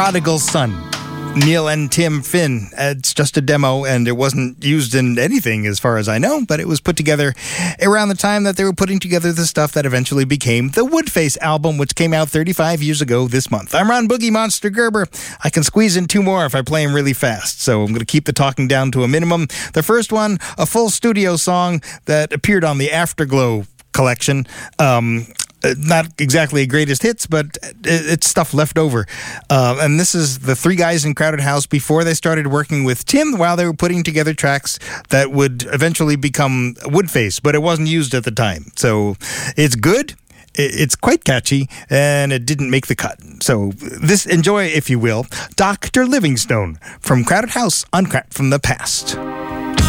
Prodigal Son. Neil and Tim Finn. It's just a demo, and it wasn't used in anything as far as I know, but it was put together around the time that they were putting together the stuff that eventually became the Woodface album, which came out 35 years ago this month. I'm Ron Boogie Monster Gerber. I can squeeze in two more if I play them really fast, so I'm going to keep the talking down to a minimum. The first one, a full studio song that appeared on the Afterglow collection. Not exactly a greatest hits, but it's stuff left over. And this is the three guys in Crowded House before they started working with Tim while they were putting together tracks that would eventually become Woodface, but it wasn't used at the time. So it's good. It's quite catchy, and it didn't make the cut. So this, enjoy, if you will, Dr. Livingstone from Crowded House on Crap from the Past.